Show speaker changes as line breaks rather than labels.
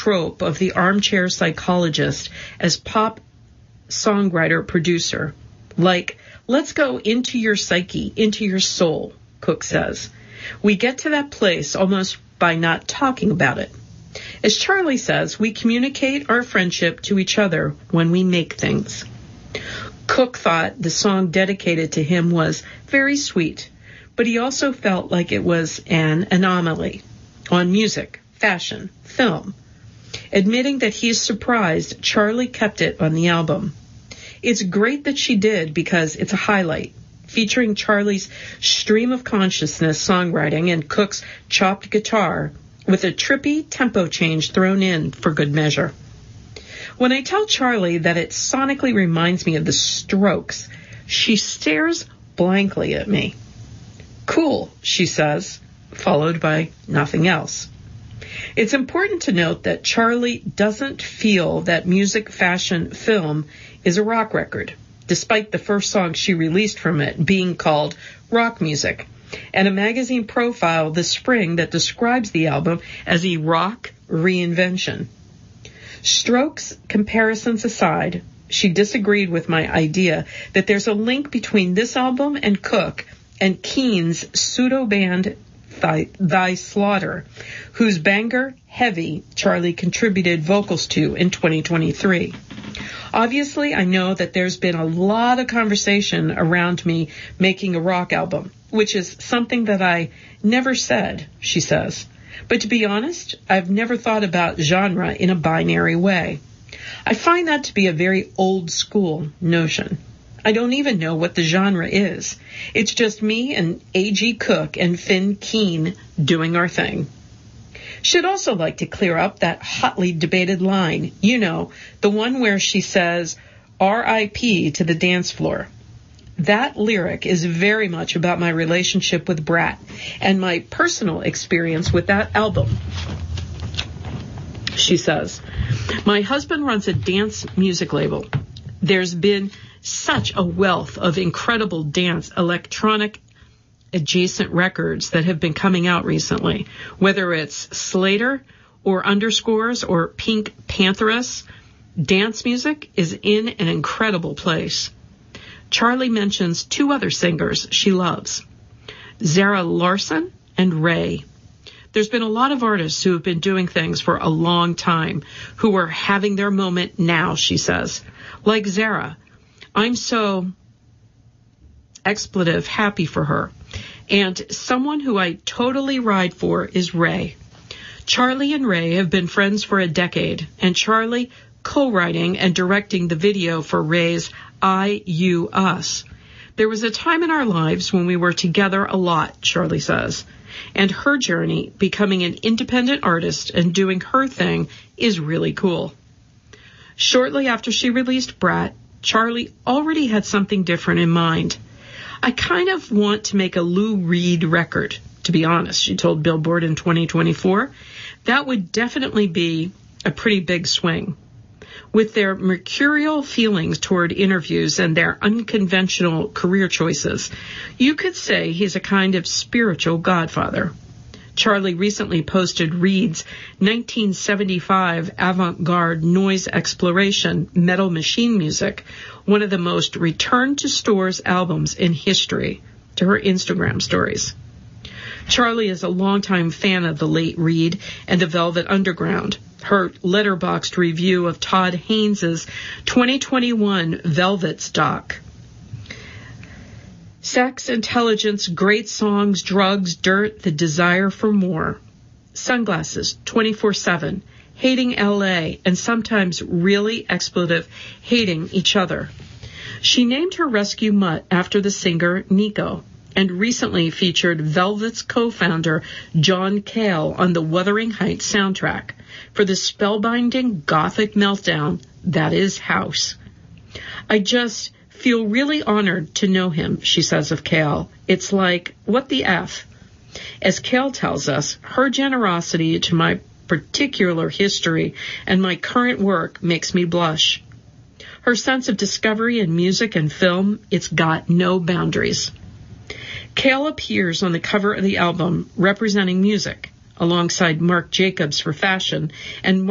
trope of the armchair psychologist as pop songwriter producer. Like, let's go into your psyche, into your soul, Cook says. We get to that place almost by not talking about it. As Charlie says, we communicate our friendship to each other when we make things. Cook thought the song dedicated to him was very sweet, but he also felt like it was an anomaly on music, fashion, film, admitting that he's surprised Charlie kept it on the album. It's great that she did because it's a highlight, featuring Charlie's stream of consciousness songwriting and Cook's chopped guitar with a trippy tempo change thrown in for good measure. When I tell Charlie that it sonically reminds me of the Strokes, she stares blankly at me. Cool, she says, followed by nothing else. It's important to note that Charlie doesn't feel that music, fashion, film is a rock record, despite the first song she released from it being called Rock Music, and a magazine profile this spring that describes the album as a rock reinvention. Strokes comparisons aside, she disagreed with my idea that there's a link between this album and Cook and Keen's pseudo-band Thy Slaughter, whose banger, Heavy, Charlie contributed vocals to in 2023. Obviously, I know that there's been a lot of conversation around me making a rock album, which is something that I never said, she says. But to be honest, I've never thought about genre in a binary way. I find that to be a very old school notion. I don't even know what the genre is. It's just me and A.G. Cook and Finn Keen doing our thing. She'd also like to clear up that hotly debated line, you know, the one where she says, R.I.P. to the dance floor. That lyric is very much about my relationship with Brat and my personal experience with that album. She says, my husband runs a dance music label. There's been such a wealth of incredible dance, electronic adjacent records that have been coming out recently, whether it's Slater or Underscores or Pink Pantheress. Dance music is in an incredible place. Charlie mentions two other singers she loves, Zara Larsson and Ray. There's been a lot of artists who have been doing things for a long time who are having their moment now, she says. Like Zara. I'm so expletive happy for her. And someone who I totally ride for is Ray. Charlie and Ray have been friends for a decade, and Charlie co-writing and directing the video for Ray's I, You, Us. There was a time in our lives when we were together a lot, Charlie says, and her journey becoming an independent artist and doing her thing is really cool. Shortly after she released Brat, Charlie already had something different in mind. I kind of want to make a Lou Reed record, to be honest, she told Billboard in 2024. That would definitely be a pretty big swing. With their mercurial feelings toward interviews and their unconventional career choices, you could say he's a kind of spiritual godfather. Charlie recently posted Reed's 1975 avant-garde noise exploration, Metal Machine Music, one of the most returned to stores albums in history, to her Instagram stories. Charlie is a longtime fan of the late Reed and the Velvet Underground. Her letterboxed review of Todd Haynes' 2021 Velvet's doc. Sex, intelligence, great songs, drugs, dirt, the desire for more. Sunglasses, 24/7, hating LA, and sometimes really expletive, hating each other. She named her rescue mutt after the singer Nico, and recently featured Velvet's co-founder John Cale on the Wuthering Heights soundtrack for the spellbinding gothic meltdown that is House. I just feel really honored to know him, she says of Cale. It's like, what the F? As Cale tells us, her generosity to my particular history and my current work makes me blush. Her sense of discovery in music and film, it's got no boundaries. Cale appears on the cover of the album representing music, alongside Marc Jacobs for fashion and